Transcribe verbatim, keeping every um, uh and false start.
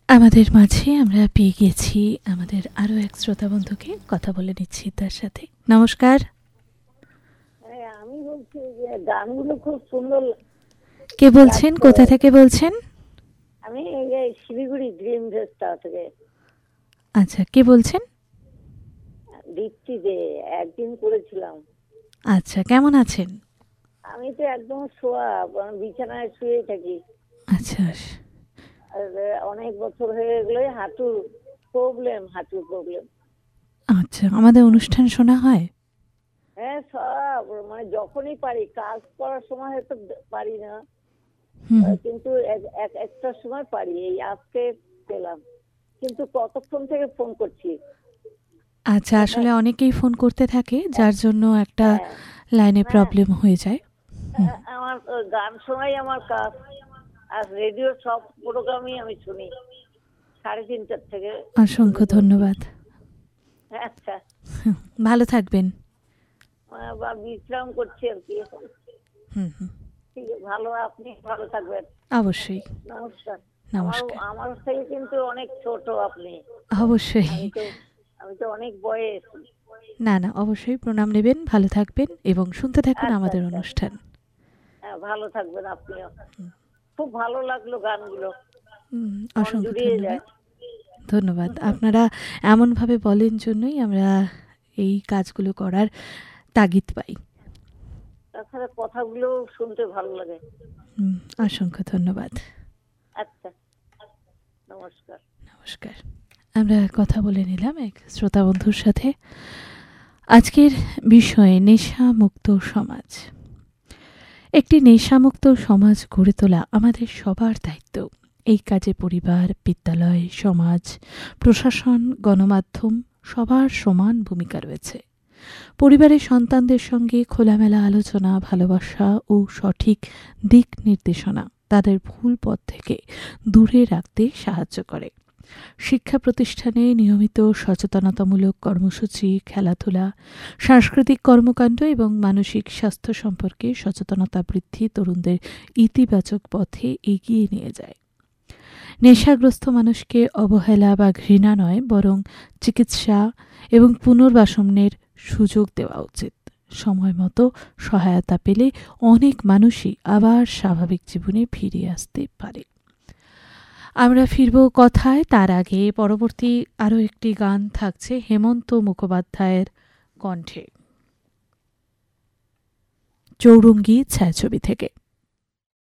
আমাদের মাঝে আমরা পেয়ে গেছি আমাদের আরো এক শ্রোতা বন্ধুকে, কথা বলে নিচ্ছি তার সাথে। নমস্কার। আমি বলছি যে গানগুলো খুব সুন্দর। কে বলছেন, কোথা থেকে বলছেন? আমি এই শিলিগুড়ি ড্রিম ভেস্টা থেকে। আচ্ছা, কে বলছেন? দীপ্তি দে, একদিন করেছিলাম। আচ্ছা, কেমন আছেন? আমি তো একদম শোয়া, বিছানায় শুয়ে থাকি। আচ্ছা, অনেক বছর হয়ে গেলে হাঁটুর প্রবলেম, হাঁটুর প্রবলেম। আচ্ছা, আমাদের অনুষ্ঠান শোনা হয়? হ্যাঁ, সব মানে যখনই পারি, কাজ করার সময় হয়তো পারি না, কিন্তু একটা সময় পারি। এই আজকে পেলাম, কিন্তু কতক্ষণ থেকে ফোন করছি। আচ্ছা, আসলে অনেকেই ফোন করতে থাকে, যার জন্য একটা লাইনে প্রবলেম হয়ে যায়। আমার গান শোনাই আমার কাজ, আর রেডিও সব প্রোগ্রামই আমি শুনি সাড়ে তিনটার থেকে। অসংখ্য ধন্যবাদ। আচ্ছা, ভালো থাকবেন। বিশ্রাম করছি আর কি। হুম হুম, ঠিক আছে, ভালো, আপনি ভালো থাকবেন। অবশ্যই। নমস্কার। নমস্কার। আমার থেকে কিন্তু অনেক ছোট আপনি। অবশ্যই। আমি তো অনেক বয়স। না না, অবশ্যই প্রণাম নেবেন, ভালো থাকবেন এবং শুনতে থাকুন আমাদের অনুষ্ঠান। হ্যাঁ, ভালো থাকবেন আপনিও। খুব ভালো লাগলো গানগুলো। অসংখ্য ধন্যবাদ। ধন্যবাদ। আপনারা এমনভাবে বলেন জন্যই আমরা এই কাজগুলো করার তাগিদ পাই। তাছাড়া কথাগুলো শুনতে ভালো লাগে। অসংখ্য ধন্যবাদ। আচ্ছা, নমস্কার। নমস্কার। আমরা কথা বলে নিলাম এক শ্রোতা বন্ধুর সাথে। আজকের বিষয় নেশামুক্ত সমাজ। একটি নেশামুক্ত সমাজ গড়ে তোলা আমাদের সবার দায়িত্ব। এই কাজে পরিবার, বিদ্যালয়, সমাজ, প্রশাসন, গণমাধ্যম সবার সমান ভূমিকা রয়েছে। পরিবারের সন্তানদের সঙ্গে খোলামেলা আলোচনা, ভালোবাসা ও সঠিক দিক নির্দেশনা তাদের ভুল পথ থেকে দূরে রাখতে সাহায্য করে। শিক্ষা প্রতিষ্ঠানে নিয়মিত সচেতনতামূলক কর্মসূচি, খেলাধুলা, সাংস্কৃতিক কর্মকাণ্ড এবং মানসিক স্বাস্থ্য সম্পর্কে সচেতনতা বৃদ্ধি তরুণদের ইতিবাচক পথে এগিয়ে নিয়ে যায়। নেশাগ্রস্ত মানুষকে অবহেলা বা ঘৃণা নয়, বরং চিকিৎসা এবং পুনর্বাসনের সুযোগ দেওয়া উচিত। সময় মতো সহায়তা পেলে অনেক মানুষই আবার স্বাভাবিক জীবনে ফিরে আসতে পারে। আমরা ফিরব কথায়, তার আগে পরবর্তী আরও একটি গান থাকছে হেমন্ত মুখোপাধ্যায়ের কণ্ঠে, চৌরঙ্গী ছায়াছবি থেকে।